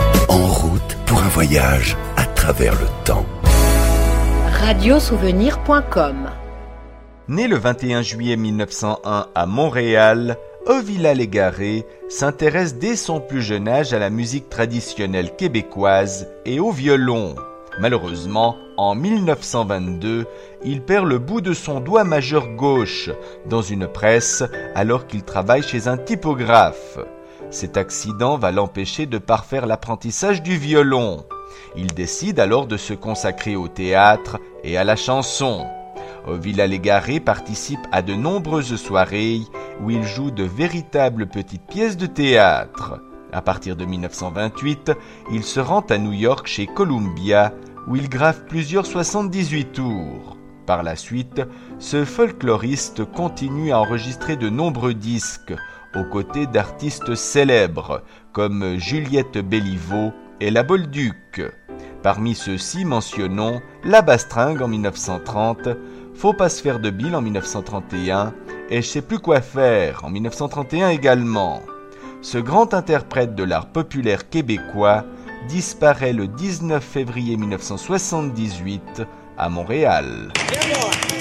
En route pour un voyage à travers le temps. Radiosouvenir.com. Né le 21 juillet 1901 à Montréal, Ovila Légaré s'intéresse dès son plus jeune âge à la musique traditionnelle québécoise et au violon. Malheureusement, en 1922, il perd le bout de son doigt majeur gauche dans une presse alors qu'il travaille chez un typographe. Cet accident va l'empêcher de parfaire l'apprentissage du violon. Il décide alors de se consacrer au théâtre et à la chanson. Ovila Légaré participe à de nombreuses soirées où il joue de véritables petites pièces de théâtre. À partir de 1928, il se rend à New York chez Columbia où il grave plusieurs 78 tours. Par la suite, ce folkloriste continue à enregistrer de nombreux disques aux côtés d'artistes célèbres comme Juliette Béliveau et la Bolduc. Parmi ceux-ci, mentionnons La Bastringue en 1930, Faut pas se faire de bile en 1931 et Je sais plus quoi faire en 1931 également. Ce grand interprète de l'art populaire québécois disparaît le 19 février 1978 à Montréal.